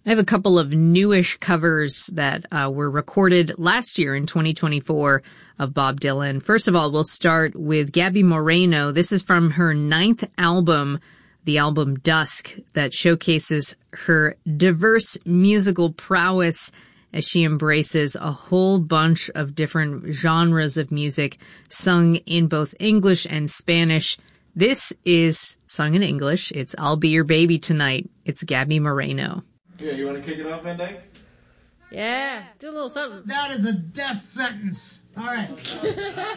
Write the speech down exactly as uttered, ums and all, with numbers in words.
I have a couple of newish covers that uh, were recorded last year in twenty twenty-four of Bob Dylan. First of all, we'll start with Gaby Moreno. This is from her ninth album, the album Dusk, that showcases her diverse musical prowess as she embraces a whole bunch of different genres of music sung in both English and Spanish. This is sung in English. It's I'll Be Your Baby Tonight. It's Gaby Moreno. Yeah, you want to kick it off, Van Dyke? Yeah, do a little something. That is a death sentence. All right.